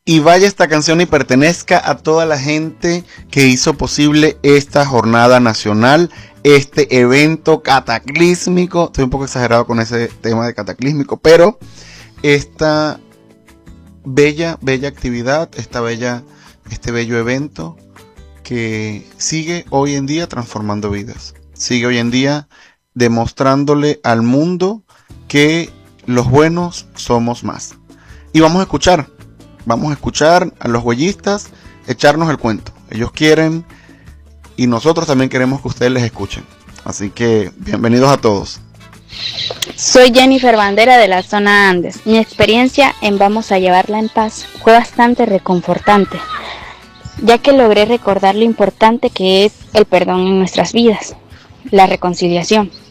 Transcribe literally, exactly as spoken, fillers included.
Y vaya esta canción y pertenezca a toda la gente que hizo posible esta jornada nacional, este evento cataclísmico. Estoy un poco exagerado con ese tema de cataclísmico, pero esta bella, bella actividad, esta bella, este bello evento que sigue hoy en día transformando vidas. Sigue hoy en día demostrándole al mundo que los buenos somos más. Y vamos a escuchar. Vamos a escuchar a los huellistas echarnos el cuento. Ellos quieren y nosotros también queremos que ustedes les escuchen. Así que bienvenidos a todos. Soy Jennifer Bandera de la zona Andes. Mi experiencia en Vamos a llevarla en paz fue bastante reconfortante, ya que logré recordar lo importante que es el perdón en nuestras vidas, la reconciliación.